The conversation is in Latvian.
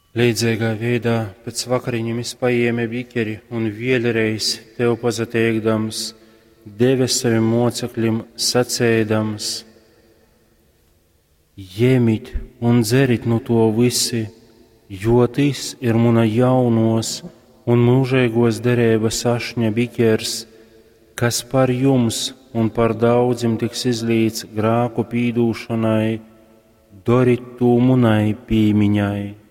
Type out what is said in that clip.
Līdzīgā veidā pēc vakariņiem izpaieme bikeri un vielreiz tev pazateikdams, deve saviem mocekļiem sacēdams: Jemit un dzerit no to visi, jo tas ir muna jaunos un mūžīgos derības ašņa bikers, kas par jums un par daudziem tiks izlīts grāku pīdūšanai, darit to munai piemiņai.